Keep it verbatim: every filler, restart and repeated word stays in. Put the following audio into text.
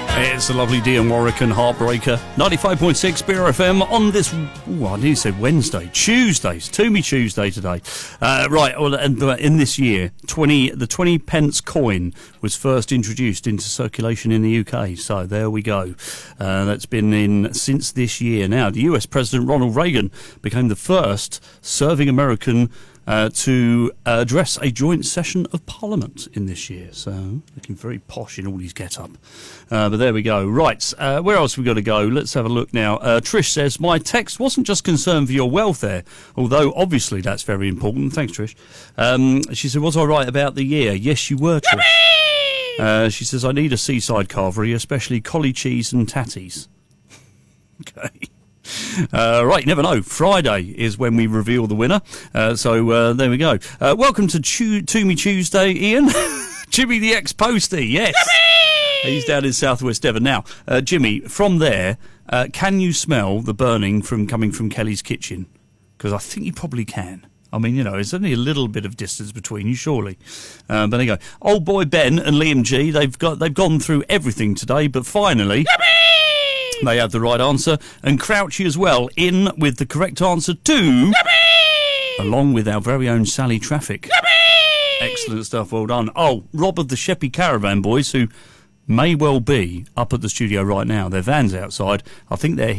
It's a lovely Dionne Warwick and Heartbreaker. ninety-five point six B R F M on this, ooh, I nearly said Wednesday, Tuesdays, Toomey Tuesday today. Uh, right, well, and in this year, twenty the twenty pence coin was first introduced into circulation in the U K. So there we go. Uh, that's been in since this year. Now, the U S President Ronald Reagan became the first serving American Uh, to uh, address a joint session of Parliament in this year. So, looking very posh in all his get-up. Uh, but there we go. Right, uh, where else have we got to go? Let's have a look now. Uh, Trish says, my text wasn't just concerned for your welfare, although obviously that's very important. Thanks, Trish. Um, she said, was I right about the year? Yes, you were, Trish. Uh, she says, I need a seaside carvery, especially collie cheese and tatties. Okay. Uh, right, you never know. Friday is when we reveal the winner. Uh, so uh, there we go. Uh, welcome to Chew- Toomey Tuesday, Ian. Jimmy the ex-postie, yes. Yippee! He's down in southwest Devon. Now, uh, Jimmy, from there, uh, can you smell the burning from coming from Kelly's kitchen? Because I think you probably can. I mean, you know, there's only a little bit of distance between you, surely. Uh, but there you go. Old boy Ben and Liam G, they've got they've gone through everything today, but finally... Yippee! They have the right answer, and Crouchy as well, in with the correct answer too, Yippee! Along with our very own Sally Traffic. Yippee! Excellent stuff, well done. Oh, Rob of the Sheppey Caravan Boys, who may well be up at the studio right now. Their van's outside. I think they're